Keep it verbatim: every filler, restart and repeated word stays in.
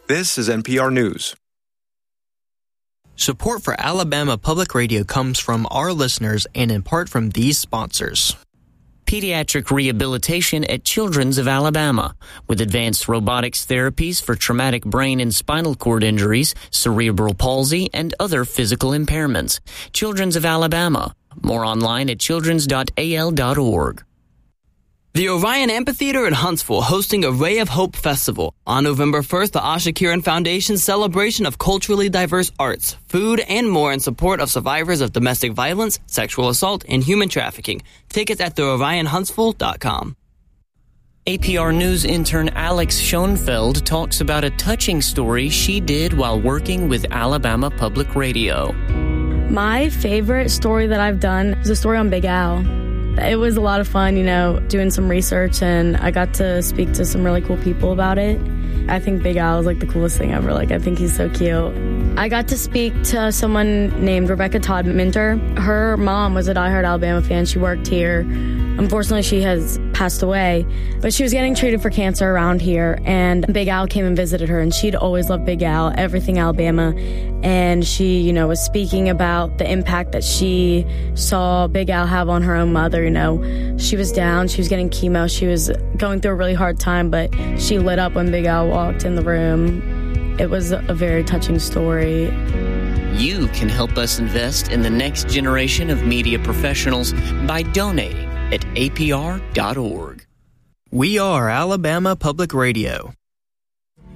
This is N P R News. Support for Alabama Public Radio comes from our listeners and in part from these sponsors. Pediatric rehabilitation at Children's of Alabama, with advanced robotics therapies for traumatic brain and spinal cord injuries, cerebral palsy, and other physical impairments. Children's of Alabama. More online at childrens dot a l dot org. The Orion Amphitheater in Huntsville hosting a Ray of Hope Festival. On November first, the Asha Kiran Foundation's celebration of culturally diverse arts, food, and more in support of survivors of domestic violence, sexual assault, and human trafficking. Tickets at the orion huntsville dot com. A P R News intern Alex Schoenfeld talks about a touching story she did while working with Alabama Public Radio. My favorite story that I've done is a story on Big Al. It was a lot of fun, you know, doing some research, and I got to speak to some really cool people about it. I think Big Al is like the coolest thing ever. Like, I think he's so cute. I got to speak to someone named Rebecca Todd Minter. Her mom was a diehard Alabama fan. She worked here. Unfortunately, she has passed away, but she was getting treated for cancer around here, and Big Al came and visited her, and she'd always loved Big Al, everything Alabama, and she, you know, was speaking about the impact that she saw Big Al have on her own mother. You know, she was down, she was getting chemo, she was going through a really hard time, but she lit up when Big Al walked in the room. It was a very touching story. You can help us invest in the next generation of media professionals by donating at A P R dot org. We are Alabama Public Radio.